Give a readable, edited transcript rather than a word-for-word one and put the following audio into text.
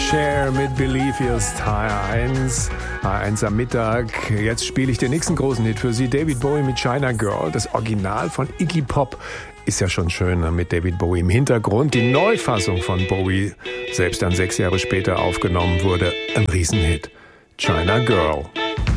Cher mit Believe You's H1. H1 am Mittag. Jetzt spiele ich den nächsten großen Hit für Sie. David Bowie mit China Girl. Das Original von Iggy Pop ist ja schon schön mit David Bowie im Hintergrund. Die Neufassung von Bowie, selbst dann 6 Jahre später aufgenommen wurde, ein Riesenhit. China Girl.